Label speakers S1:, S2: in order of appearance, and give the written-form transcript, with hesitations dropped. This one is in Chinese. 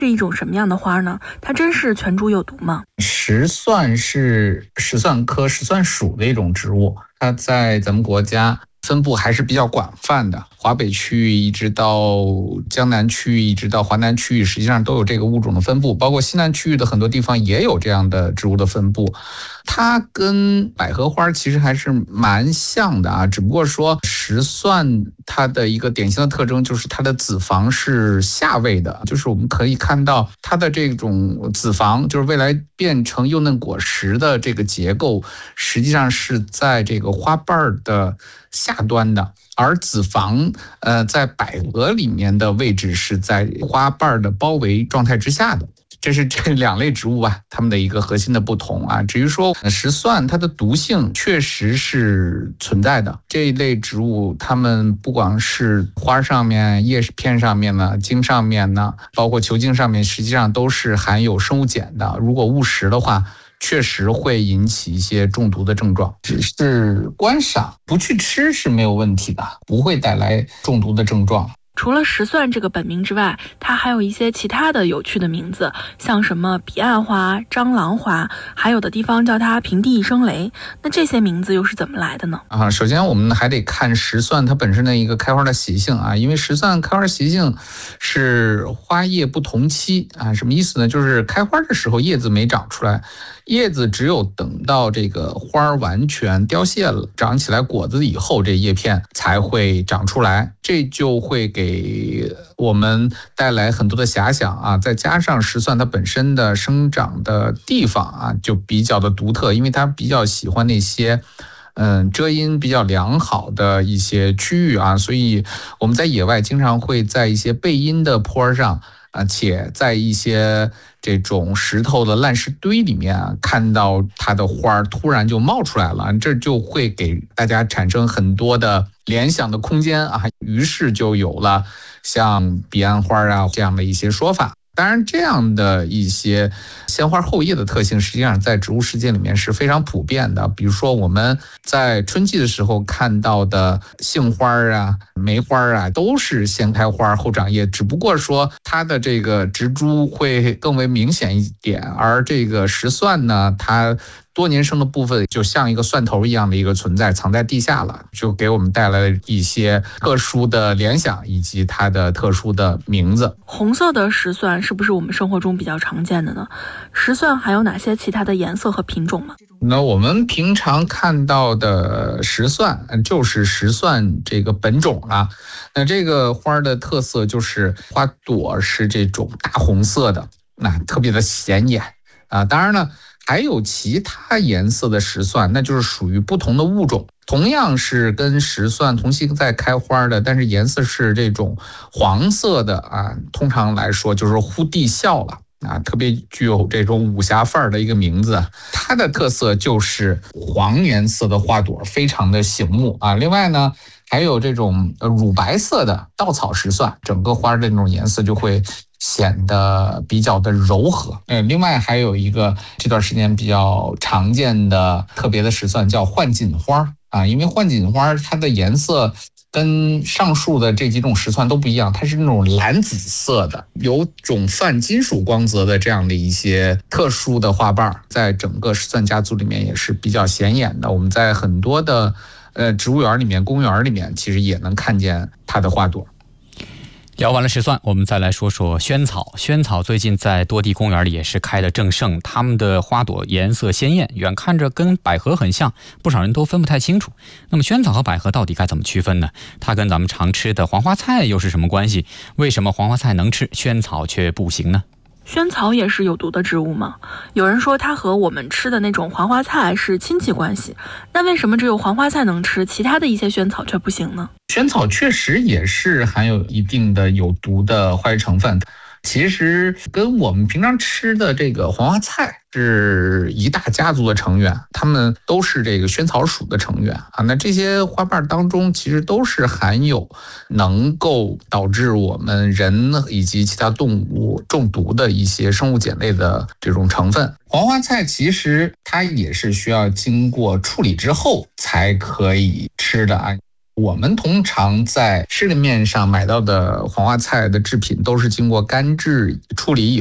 S1: 是一种什么样的花呢？它真是全株有毒吗？
S2: 石蒜是石蒜科石蒜属的一种植物，它在咱们国家分布还是比较广泛的，华北区域一直到江南区域，一直到华南区域，实际上都有这个物种的分布，包括西南区域的很多地方也有这样的植物的分布。它跟百合花其实还是蛮像的啊，只不过说石蒜它的一个典型的特征就是它的子房是下位的，就是我们可以看到它的这种子房，就是未来变成幼嫩果实的这个结构，实际上是在这个花瓣的下端的，而子房在百合里面的位置是在花瓣的包围状态之下的。这是这两类植物啊，它们的一个核心的不同啊。至于说石蒜，它的毒性确实是存在的。这一类植物，它们不光是花上面、叶片上面呢、茎上面呢，包括球茎上面，实际上都是含有生物碱的。如果误食的话，确实会引起一些中毒的症状，只是观赏，不去吃是没有问题的，不会带来中毒的症状。
S1: 除了石蒜这个本名之外，它还有一些其他的有趣的名字，像什么彼岸花、蟑螂花，还有的地方叫它平地一声雷。那这些名字又是怎么来的呢？
S2: 首先我们还得看石蒜它本身的一个开花的习性啊，因为石蒜开花习性是花叶不同期啊，什么意思呢？就是开花的时候叶子没长出来，叶子只有等到这个花完全凋谢了，长起来果子以后，这叶片才会长出来，这就会给我们带来很多的遐想啊。再加上石蒜它本身的生长的地方啊，就比较的独特，因为它比较喜欢那些遮阴比较良好的一些区域啊，所以我们在野外经常会在一些背阴的坡上且在一些这种石头的烂石堆里面看到它的花突然就冒出来了，这就会给大家产生很多的联想的空间啊，于是就有了像彼岸花这样的一些说法。当然，这样的一些先花后叶的特性，实际上在植物世界里面是非常普遍的。比如说，我们在春季的时候看到的杏花梅花都是先开花后长叶，只不过说它的这个植株会更为明显一点，而这个石蒜呢，它多年生的部分就像一个蒜头一样的一个存在，藏在地下了，就给我们带来了一些特殊的联想以及它的特殊的名字。
S1: 红色的石蒜是不是我们生活中比较常见的呢？石蒜还有哪些其他的颜色和品种吗？
S2: 那我们平常看到的石蒜就是石蒜这个本种啊。那这个花的特色就是花朵是这种大红色的，特别的显眼啊。当然呢，还有其他颜色的石蒜，那就是属于不同的物种，同样是跟石蒜同期在开花的，但是颜色是这种黄色的啊。通常来说就是呼地笑了啊，特别具有这种武侠范儿的一个名字。它的特色就是黄颜色的花朵，非常的醒目啊。另外呢，还有这种乳白色的稻草石蒜，整个花的那种颜色就会显得比较的柔和。另外还有一个这段时间比较常见的特别的石蒜叫幻锦花啊，因为幻锦花它的颜色跟上述的这几种石蒜都不一样，它是那种蓝紫色的，有种泛金属光泽的这样的一些特殊的花瓣，在整个石蒜家族里面也是比较显眼的。我们在很多的植物园里面、公园里面，其实也能看见它的花朵。
S3: 聊完了石蒜，我们再来说说萱草。萱草最近在多地公园里也是开得正盛，它们的花朵颜色鲜艳，远看着跟百合很像，不少人都分不太清楚。那么萱草和百合到底该怎么区分呢？它跟咱们常吃的黄花菜又是什么关系？为什么黄花菜能吃，萱草却不行呢？
S1: 萱草也是有毒的植物吗？有人说它和我们吃的那种黄花菜是亲戚关系，那为什么只有黄花菜能吃，其他的一些萱草却不行呢？
S2: 萱草确实也是含有一定的有毒的化学成分，其实跟我们平常吃的这个黄花菜是一大家族的成员，它们都是这个萱草属的成员啊。那这些花瓣当中其实都是含有能够导致我们人以及其他动物中毒的一些生物碱类的这种成分。黄花菜其实它也是需要经过处理之后才可以吃的啊。 我们通常在市面上买到的黄花菜的制品都是经过干制处理以